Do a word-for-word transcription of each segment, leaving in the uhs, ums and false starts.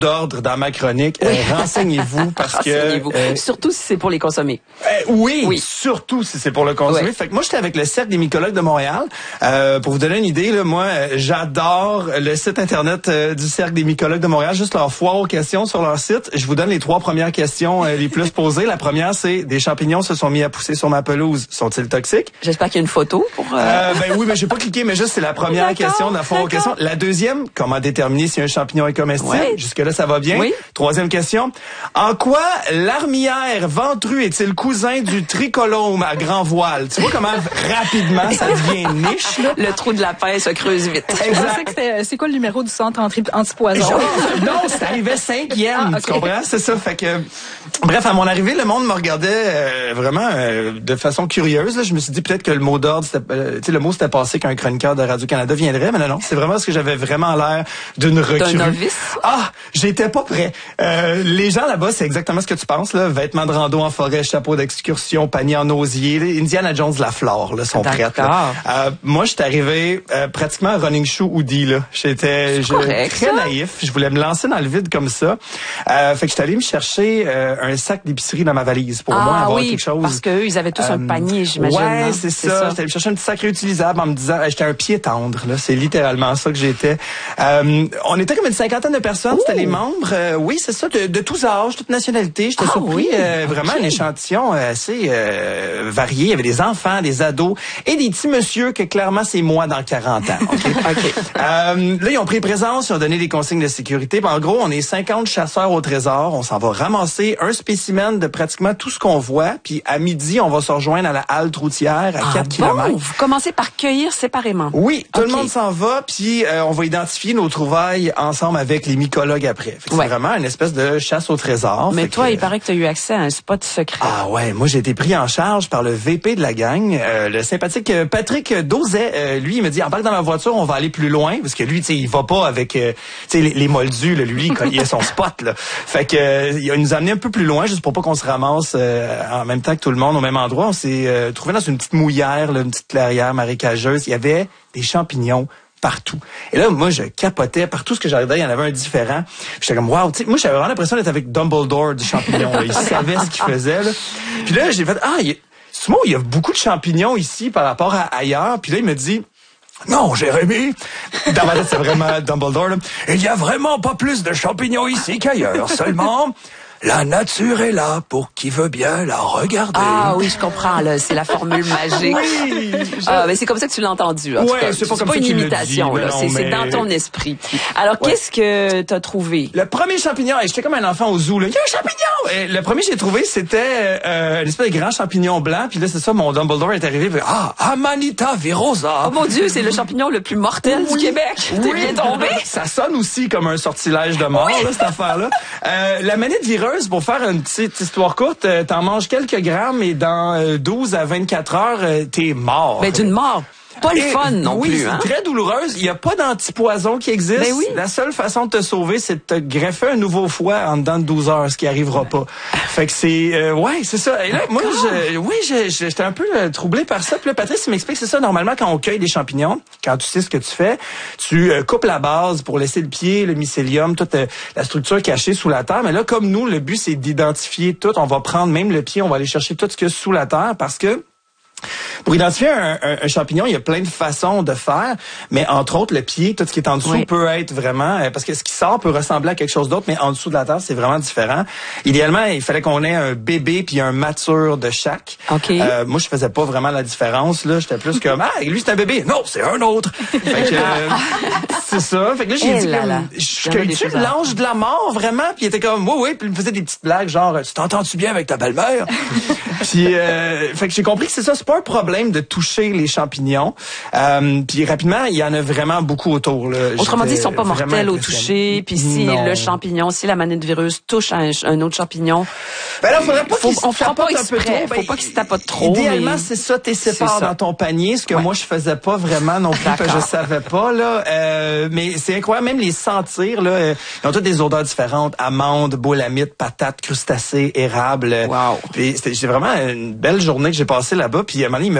d'ordre dans ma chronique. Oui. Euh, renseignez-vous parce renseignez-vous. que... Euh, surtout si c'est pour les consommer. Euh, oui, oui, surtout si c'est pour le consommer. Oui. Fait que moi, j'étais avec le Cercle des mycologues de Montréal. Euh, pour vous donner une idée, là, moi, j'adore le site Internet euh, du Cercle des mycologues de Montréal. Juste leur foire aux questions sur leur site. Je vous donne les trois premières questions euh, les plus posées. La première, c'est des champignons se sont mis à pousser sur ma pelouse. Sont-ils toxiques? J'espère qu'il y a une photo pour... Euh... Euh, ben oui, mais j'ai pas cliqué, mais juste c'est la première d'accord, question de la foire aux questions. La deuxième, comment déterminer si un champignon est comestible? Ouais. Jusque-là, ça va bien. Oui. Troisième question. En quoi l'armillaire ventru est-il cousin du tricolome à grand voile? Tu vois comment rapidement ça devient niche, là? Le trou de la paix se creuse vite. Je pensais que c'était, c'est quoi le numéro du centre anti- antipoison? Genre, non, c'est arrivé cinquième, Ah, okay. tu comprends? C'est ça, fait que... Bref, à mon arrivée, le monde me regardait euh, vraiment euh, de façon curieuse. Là. Je me suis dit peut-être que le mot d'ordre, c'était, euh, tu sais, le mot c'était passé qu'un chroniqueur de Radio-Canada viendrait, mais non, non, c'est vraiment parce que j'avais vraiment l'air d'une recrue. D'un novice? Ah, j'étais pas prêt. Euh, les gens là-bas, c'est exactement ce que tu penses, là. Vêtements de rando en forêt, chapeau d'excursion, panier en osier. Là. Indiana Jones, la flore, là, sont prêtes. Là. Euh, moi, j'étais arrivé euh, pratiquement à running shoe hoodie, là. J'étais je, correct, très ça. naïf. Je voulais me lancer dans le vide comme ça. Euh, fait que j'étais allé me chercher euh, un sac d'épicerie dans ma valise pour ah, au moins avoir oui, quelque chose. parce qu'eux, ils avaient tous Euh, un panier, j'imagine. Ouais, hein? c'est ça. J'étais allé me chercher un petit sac réutilisable en me disant, j'étais un pied tendre. Là, c'est littéralement ça que j'étais. Euh, on était comme une cinquantaine de personnes. C'était les membres. Euh, oui, c'est ça, de, de tous âges, toutes nationalités. J'étais ah, surpris. Oui, euh, vraiment okay. un échantillon assez euh, varié. Il y avait des enfants, des ados et des petits monsieur que clairement c'est moi dans quarante ans. Okay? okay. Euh, là, ils ont pris présence, ils ont donné des consignes de sécurité. Puis, en gros, on est cinquante chasseurs au trésor. On s'en va ramasser un spécimen de pratiquement tout ce qu'on voit. Puis à midi, on va se rejoindre à la halte routière à ah, quatre bon? kilomètres. Vous commencez par cueillir séparément. Oui, tout okay. le monde s'en va. Puis euh, on va identifier nos trouvailles ensemble avec les mycologues après. Fait que ouais. C'est vraiment une espèce de chasse au trésor. Mais fait toi, que, il paraît que tu as eu accès à un spot secret. Ah ouais, moi j'ai été pris en charge par le V P de la gang, euh, le sympathique Patrick Dauzet. Euh, lui, il me dit, embarque dans la voiture, on va aller plus loin. Parce que lui, tu sais, il va pas avec euh, tu sais, les, les moldus. Là, lui, il a son spot. Là. Fait que euh, il nous a amené un peu plus loin, juste pour pas qu'on se ramasse euh, en même temps que tout le monde au même endroit. On s'est euh, trouvé dans une petite mouillère, là, une petite clairière marécageuse. Il y avait des champignons partout. Et là, moi, je capotais. Partout ce que j'arrivais, il y en avait un différent. J'étais comme, wow, tu sais, moi, j'avais vraiment l'impression d'être avec Dumbledore du champignon. Là. Il savait ce qu'il faisait. Là. Puis là, j'ai fait, ah, il y a, c'est moi, il y a beaucoup de champignons ici par rapport à ailleurs. Puis là, il me dit, non, Jérémy, dans ma tête, c'est vraiment Dumbledore. Là. Il y a vraiment pas plus de champignons ici qu'ailleurs. Seulement, la nature est là pour qui veut bien la regarder. Ah oui, je comprends. Là, c'est la formule magique. Oui. Je... Ah, mais c'est comme ça que tu l'as entendu. En ouais, tout cas. c'est pas c'est comme pas ça une qu'il le imitation. dit, Là, non, c'est, mais... c'est dans ton esprit. Alors, ouais. qu'est-ce que t'as trouvé? Le premier champignon, j'étais comme un enfant au zoo. Là. Il y a un champignon. Et le premier que j'ai trouvé, c'était euh, une espèce de grand champignon blanc. Puis là, c'est ça, mon Dumbledore est arrivé. Puis, ah, Amanita virosa. Oh mon Dieu, c'est le champignon le plus mortel oui. du Québec. Oui. T'es bien tombé. Ça sonne aussi comme un sortilège de mort, oui. là, cette affaire-là. Euh, la manette vireuse, pour faire une petite histoire courte, euh, t'en manges quelques grammes et dans euh, douze à vingt-quatre heures, euh, t'es mort. Ben, d'une mort. Pas le Et, fun non oui, plus. c'est hein? très douloureuse. Il n'y a pas d'antipoison qui existe. Ben oui. La seule façon de te sauver, c'est de te greffer un nouveau foie en dedans de douze heures, ce qui arrivera pas. Fait que c'est... Euh, ouais, c'est ça. Et là, moi, je, oui, je, je, j'étais un peu euh, troublé par ça. Puis là, Patrice, il m'explique, c'est ça, normalement, quand on cueille des champignons, quand tu sais ce que tu fais, tu euh, coupes la base pour laisser le pied, le mycélium, toute euh, la structure cachée sous la terre. Mais là, comme nous, le but, c'est d'identifier tout. On va prendre même le pied, on va aller chercher tout ce qu'il y a sous la terre parce que pour identifier un, un, un champignon, il y a plein de façons de faire, mais entre autres, le pied, tout ce qui est en dessous oui. peut être vraiment... Parce que ce qui sort peut ressembler à quelque chose d'autre, mais en dessous de la terre, c'est vraiment différent. Idéalement, il fallait qu'on ait un bébé puis un mature de chaque. Okay. Euh, moi, je faisais pas vraiment la différence. Là, j'étais plus comme, ah, lui, c'est un bébé. Non, c'est un autre. Fait que, euh, c'est ça. Fait que là, j'ai hey dit, là comme, là. je cueille-tu l'ange de la mort, vraiment? Puis il était comme, oui, oui. Puis il me faisait des petites blagues, genre, tu t'entends-tu bien avec ta belle-mère? Puis, euh, fait que j'ai compris que c'est ça, c'est pas un problème de toucher les champignons. Euh, puis rapidement, il y en a vraiment beaucoup autour. Là. Autrement dit, ils sont pas mortels au toucher. Puis si non. le champignon, si la manette vireuse touche un, un autre champignon, ben là, faudrait pas faut, qu'il on fera pas exprès. Trop, faut ben, pas qu'il se tapote trop. Idéalement, mais... c'est ça, t'es séparé dans ton panier, ce que ouais. moi je faisais pas vraiment non plus, que je savais pas là. Euh, mais c'est incroyable, même les sentir là, euh, ils ont toutes des odeurs différentes, amandes, boulamite, patates, crustacés, érables. Wow. Puis c'était, c'était vraiment une belle journée que j'ai passée là-bas. Puis à un moment donné, il me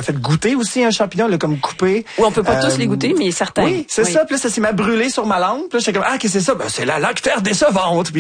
m'a fait goûter aussi un champignon, là, comme coupé. Ou on peut pas Euh, tous les goûter, mais certains. Oui, c'est Oui. ça. Puis là, ça s'est m'a brûlé sur ma langue. Puis là, j'étais comme, ah, qu'est-ce que c'est ça? Ben, c'est la lactaire décevante. Puis